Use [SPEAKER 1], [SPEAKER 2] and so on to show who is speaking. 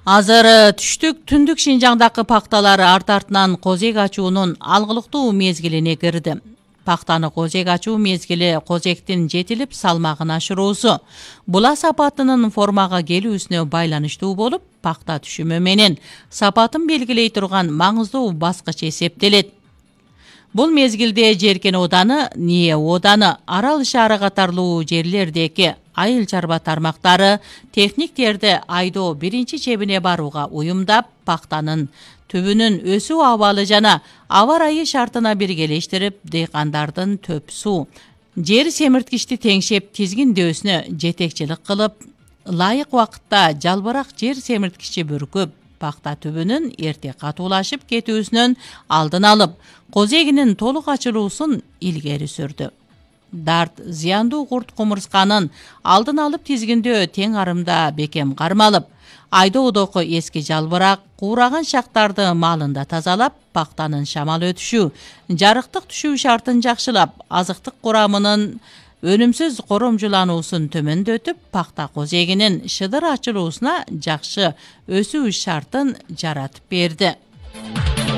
[SPEAKER 1] Азыр түштүк түндүк Шинжаңдагы пакталар арт-артынан козек ачуунун алгылыктуу мезгилине кирди. Пактаны козек ачуу мезгили козектин жетилип салмагын ашыруусу. Була сапатынын формага келүүсүнө байланыштуу болуп, пакта түшүмү менен сапатын белгилей турган маңыздуу баскыч эсептелет. Бул мезгилде Жеркен ооданы, Ние ооданы, Арал шаары катарлуу жерлердеги айыл чарба тармактары техниктерди айдоо биринчи чебине барууга уюмдап, пактанын түбүнүн өсүү абалы жана аба ырайы шартына биргелештирип, дыйкандардын төп суу, жер семирткичти теңшеп тизгиндөөсүнө жетекчилик кылып, ылайык убакытта жалбырак жер семирткичи бүркүп, пакта түбүнүн эрте катуулашып кетүүсүнөн алдын алып, козегинин толук ачылуусун илгери сүрдү. Дарт зыяндуу курт кумурсканын алдын алып тизгиндөө тең арымда бекем кармалып, айдоодогу эски жалбырак, куураган шактарды маалында тазалап, пактанын шамал өтүшү, жарыктык түшүү шартын жакшылап, азыктык курамынын өнүмсүз коромжулануусун төмөндөтүп, пакта козегинин шыдыр ачылуусуна жакшы өсүү шартын жаратып берди.